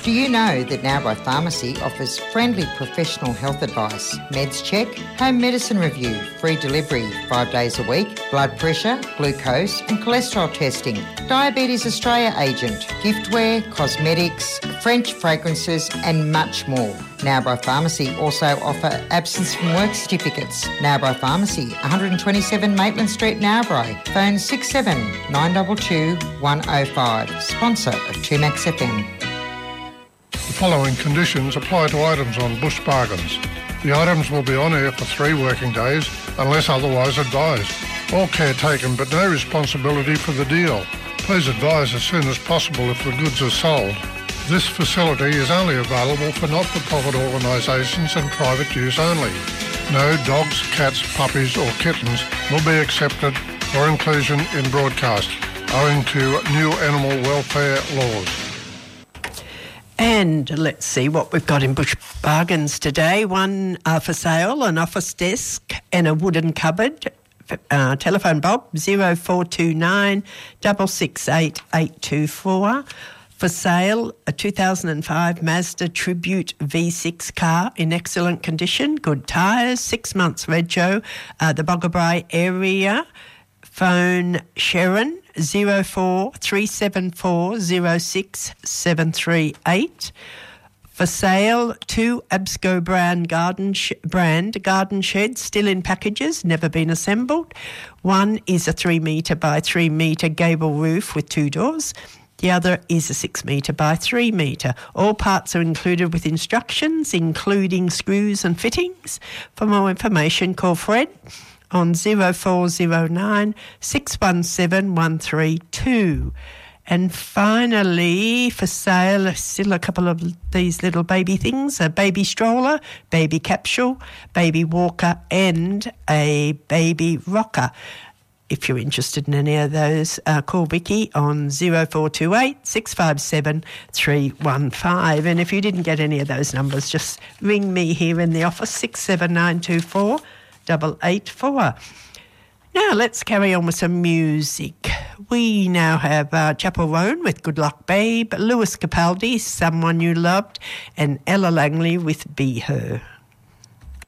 Do you know that Narrabri Pharmacy offers friendly professional health advice, meds check, home medicine review, free delivery 5 days a week, blood pressure, glucose and cholesterol testing, Diabetes Australia agent, giftware, cosmetics, French fragrances and much more. Narrabri Pharmacy also offer absence from work certificates. Narrabri Pharmacy, 127 Maitland Street, Narrabri. Phone 67 922 105. Sponsor of 2Max FM. The following conditions apply to items on Bush Bargains. The items will be on air for 3 working days unless otherwise advised. All care taken but no responsibility for the deal. Please advise as soon as possible if the goods are sold. This facility is only available for not-for-profit organisations and private use only. No dogs, cats, puppies or kittens will be accepted for inclusion in broadcast, owing to new animal welfare laws. And let's see what we've got in Bush Bargains today. One for sale, an office desk and a wooden cupboard. Telephone Bob 0429 668 824. For sale, a 2005 Mazda Tribute V6 car in excellent condition, good tyres, 6 months rego, the Boggabri area. Phone Sharon 04 374 06 738. For sale, 2 Absco brand garden sheds still in packages, never been assembled. One is a 3 metre by 3 metre gable roof with 2 doors. The other is a 6 metre by 3 metre. All parts are included with instructions, including screws and fittings. For more information, call Fred on 0409 617 132. And finally, for sale, still a couple of these little baby things, a baby stroller, baby capsule, baby walker and a baby rocker. If you're interested in any of those, call Vicky on 0428 657 315. And if you didn't get any of those numbers, just ring me here in the office, 67924 884. Now let's carry on with some music. We now have Chapel Roan with Good Luck Babe, Lewis Capaldi, Someone You Loved, and Ella Langley with Be Her.